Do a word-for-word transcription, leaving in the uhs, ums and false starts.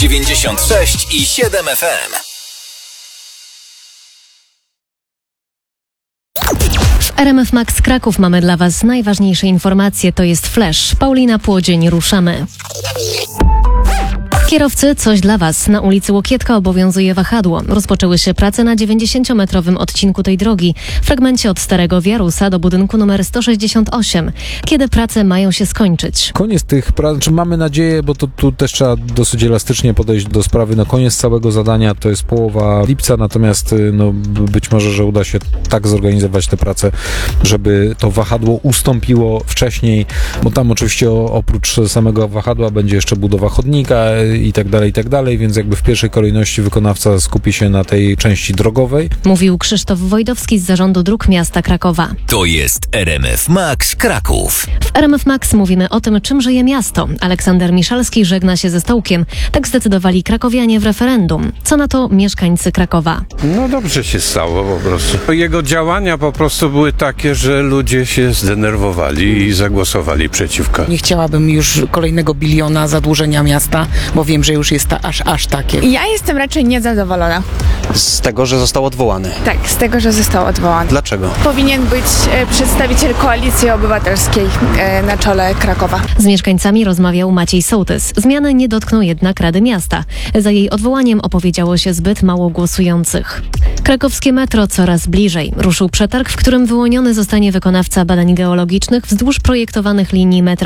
dziewięćdziesiąt sześć i siedem F M. W R M F Max Kraków mamy dla Was najważniejsze informacje. To jest Flash. Paulina Płodzień, ruszamy. Kierowcy, coś dla Was. Na ulicy Łokietka obowiązuje wahadło. Rozpoczęły się prace na dziewięćdziesięciometrowym odcinku tej drogi, w fragmencie od Starego Wiarusa do budynku numer sto sześćdziesiąt osiem. Kiedy prace mają się skończyć? Koniec tych prac, czy mamy nadzieję, bo to tu też trzeba dosyć elastycznie podejść do sprawy. No koniec całego zadania to jest połowa lipca, natomiast no, być może, że uda się tak zorganizować te prace, żeby to wahadło ustąpiło wcześniej, bo tam oczywiście oprócz samego wahadła będzie jeszcze budowa chodnika i tak dalej, i tak dalej, więc jakby w pierwszej kolejności wykonawca skupi się na tej części drogowej. Mówił Krzysztof Wojdowski z Zarządu Dróg Miasta Krakowa. To jest R M F Max Kraków. W R M F Max mówimy o tym, czym żyje miasto. Aleksander Miszalski żegna się ze stołkiem. Tak zdecydowali krakowianie w referendum. Co na to mieszkańcy Krakowa? No dobrze się stało po prostu. Jego działania po prostu były takie, że ludzie się zdenerwowali i zagłosowali przeciwko. Nie chciałabym już kolejnego biliona zadłużenia miasta, bo wiem, że już jest ta, aż, aż takie. Ja jestem raczej niezadowolona. Z tego, że został odwołany. Tak, z tego, że został odwołany. Dlaczego? Powinien być e, przedstawiciel Koalicji Obywatelskiej e, na czele Krakowa. Z mieszkańcami rozmawiał Maciej Sołtys. Zmiany nie dotkną jednak Rady Miasta. Za jej odwołaniem opowiedziało się zbyt mało głosujących. Krakowskie metro coraz bliżej. Ruszył przetarg, w którym wyłoniony zostanie wykonawca badań geologicznych wzdłuż projektowanych linii metra